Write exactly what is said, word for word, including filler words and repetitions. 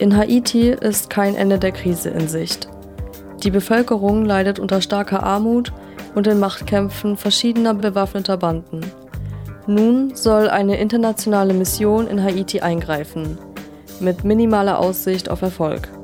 In Haiti ist kein Ende der Krise in Sicht. Die Bevölkerung leidet unter starker Armut und den Machtkämpfen verschiedener bewaffneter Banden. Nun soll eine internationale Mission in Haiti eingreifen, mit minimaler Aussicht auf Erfolg.